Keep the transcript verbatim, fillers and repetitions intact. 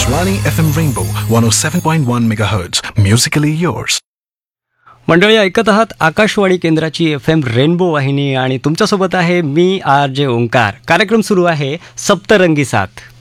Akashvani F M Rainbow one oh seven point one megahertz. Musically yours. मंडळी ऐकत आहात आकाशवाणी केंद्राची एफ एम रेनबो वाहिनी आणि तुमच्यासोबत आहे मी आर जे ओंकार. कार्यक्रम सुरू आहे सप्तरंगी साथ.